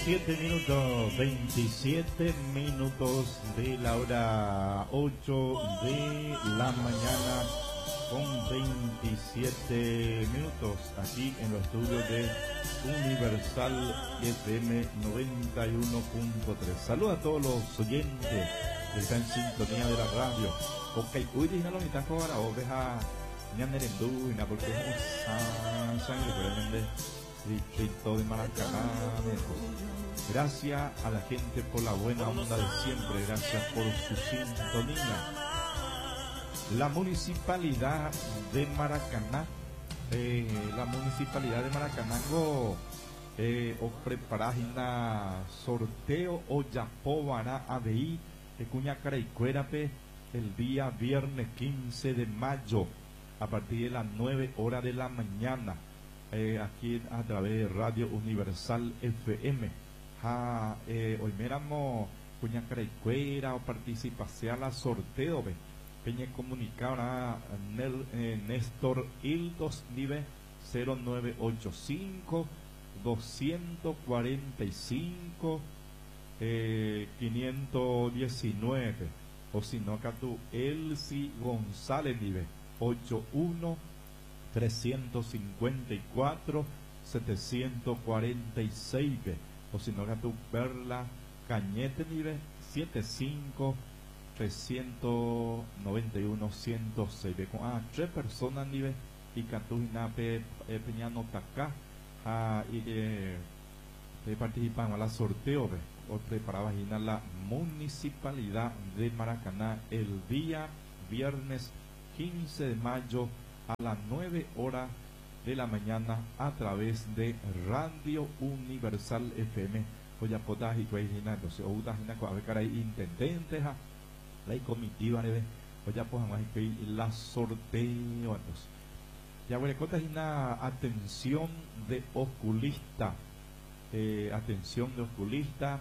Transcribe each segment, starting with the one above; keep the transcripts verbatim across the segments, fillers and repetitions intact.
Siete minutos, veintisiete minutos de la hora ocho de la mañana con veintisiete minutos aquí en los estudios de Universal F M noventa y uno punto tres. Saludos a todos los oyentes que están en sintonía de la radio. Ok, hoy dijimos la mitad ahora, oveja, ñanerendú, y porque es sangre, pero distrito de Maracaná. Gracias a la gente por la buena onda de siempre, gracias por su sintonía. La municipalidad de Maracaná, eh, la municipalidad de Maracanango eh, os prepara una sorteo o yapóvara A B I de Cuña Caraicuérape el día viernes quince de mayo a partir de las nueve horas de la mañana. Eh, aquí a través de Radio Universal F M. Ja, eh, hoy miramos Cuña Caraicuera o participase a la sorteo, ve. Peña comunicada Nel, eh, Néstor Hildos Nive cero nueve ocho cinco dos cuatro cinco eh, quinientos diecinueve o si no acá tú Elsie González Nive ocho uno trescientos cincuenta y cuatro setecientos cuarenta y seis o si no tu Perla Cañete nivel setenta y cinco trescientos noventa y uno ciento seis con ah, tres personas nivel y Catujinape Peñano Tacá y eh, participan a la sorteo o preparaba la municipalidad de Maracaná el día viernes quince de mayo a las nueve horas de la mañana a través de Radio Universal F M. Oya potas y cuejina, entonces, o utajina con abecaray intendente, la comitiva, oya pues más que la sorteo, entonces. Ya huele cotajina atención de oculista, eh, atención de oculista,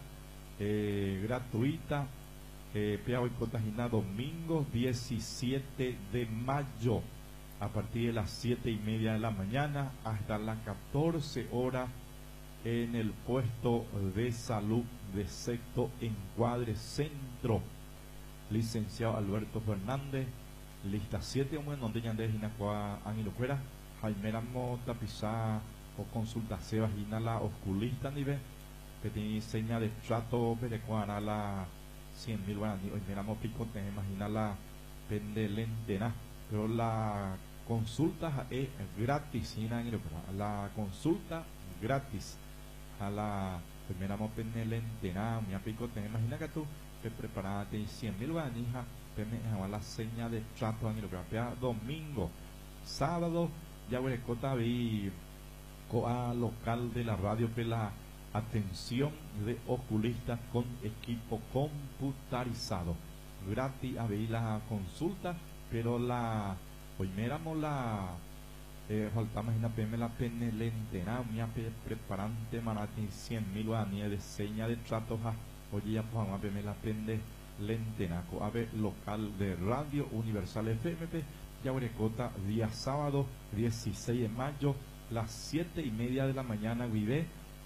eh, gratuita, eh, pea hoy cotajina domingo diecisiete de mayo. A partir de las siete y media de la mañana hasta las catorce horas en el puesto de salud de Sexto Encuadre Centro. Licenciado Alberto Fernández, lista siete, bueno, donde ya de Jinacua Anilocuera, Jaime Ramo Tapizá o consulta se vagina la osculista nivel, que tiene seña de trato perecuana la cien mil guaraní, hoy miramos pico, te imagina la pendelentena, pero la consulta es gratis, la consulta gratis a la primera penelentena, mi apico, te imagina que tú te preparaste cien mil banijas, a la seña de trato a domingo, sábado, ya voy a contar vi coa local de la radio que la atención de oculistas con equipo computarizado, gratis a ver la consulta, pero la hoy miramos la eh, faltamos una P M la penelentena, mi preparante marati cien mil guaraníes de seña de trato, oye ya pues vamos a P M la penelentena, a ver local de Radio Universal F M P, ya Orecota, día sábado dieciséis de mayo, las siete y media de la mañana, vive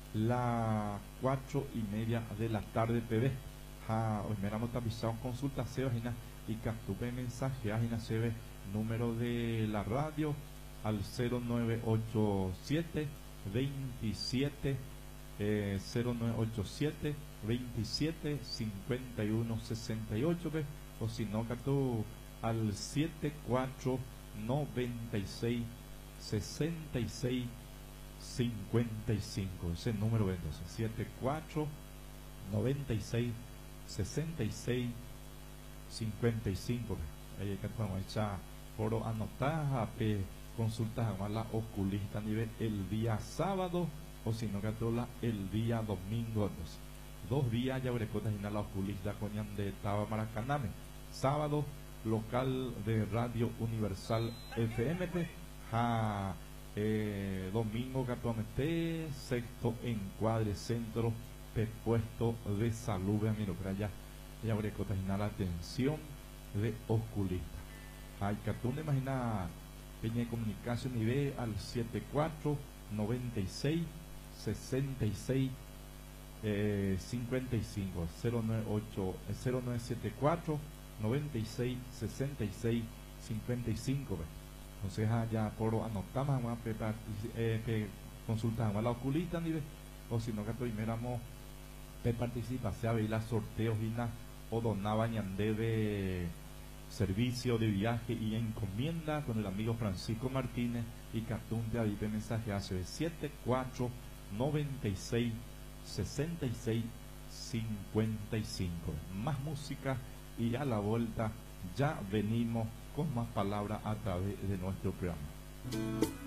las cuatro y media de la tarde, P B. Ja, hoy miramos tapizado consulta se y captupe mensaje, ajina se ve número de la radio al cero nueve ocho siete veintisiete eh, cero nueve ocho siete veintisiete cincuenta y uno sesenta y ocho ve, o si no que tú al setenta y cuatro noventa y seis sesenta y seis cincuenta y cinco, ese número es entonces setenta y cuatro noventa y seis sesenta y seis cincuenta y cinco, ahí que podemos echar foro anotar pe consultas a la oculista a nivel el día sábado o si no que el día domingo, entonces dos días ya brecotas y la oculista coñan de Taba Maracaname, sábado local de Radio Universal F M P, ja, eh, domingo actualmente Sexto Encuadre Centro pe puesto de salud, miro para allá ya brecotas y la atención de oculista. Hay que tú me imaginas Peña de Comunicación y ve al setenta y cuatro noventa y seis sesenta y seis eh, cincuenta y cinco cero nueve ocho cero nueve siete cuatro noventa y seis sesenta y seis cincuenta y cinco. Entonces allá por anotamos más eh, consultamos a la oculita ni o si no que primero de participa sea ver las sorteos y la o donaba ñandé de servicio de viaje y encomienda con el amigo Francisco Martínez y Catún de Adip mensaje hace siete cuatro noventa y seis sesenta y seis cincuenta y cinco. Más música y a la vuelta ya venimos con más palabras a través de nuestro programa.